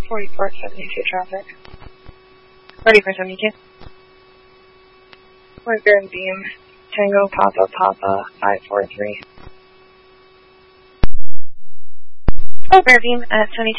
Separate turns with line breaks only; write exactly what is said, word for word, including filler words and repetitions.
forty-four seventy-two traffic. Ready for seventy-two. White Bear and Beam, Tango Papa Papa five four three. White Bear Beam at seventy-two.